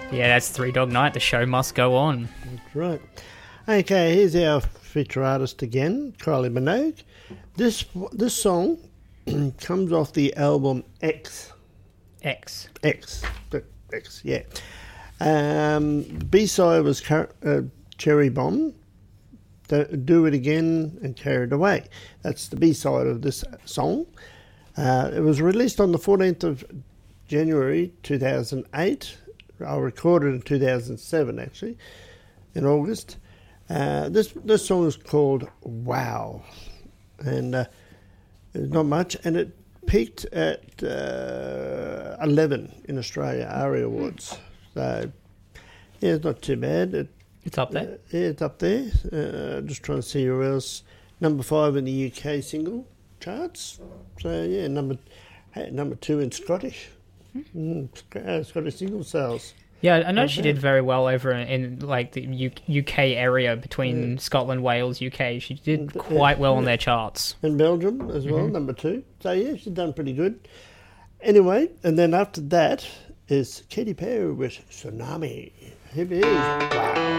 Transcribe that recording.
Yeah, that's Three Dog Night. The show must go on. That's right. Okay, here's our feature artist again, Kylie Minogue. This song comes off the album X. X. Yeah. B-side was Cherry Bomb, Do It Again and Carried Away. That's the B-side of this song. It was released on the 14th of January 2008. I recorded in 2007, actually, in August. This song is called Wow. And there's not much. And it peaked at 11 in Australia, ARIA Awards. So, yeah, it's not too bad. It's up there. Yeah, it's up there. Just trying to see who else. Number 5 in the UK single charts. So, yeah, number 2 in Scottish. Scottish single sales. Yeah, I know she did very well over in like the UK area between Scotland, Wales, UK. She did quite well on their charts. And Belgium as well, number 2. So, yeah, she's done pretty good. Anyway, and then after that is Katy Perry with Tsunami. Here it is. Wow.